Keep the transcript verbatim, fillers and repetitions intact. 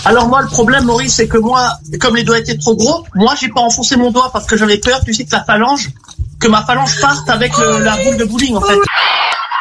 Alors moi, le problème, Maurice, c'est que moi, comme les doigts étaient trop gros, moi, j'ai pas enfoncé mon doigt parce que j'avais peur, tu sais, que la phalange, que ma phalange parte avec le, la boule de bowling, en fait.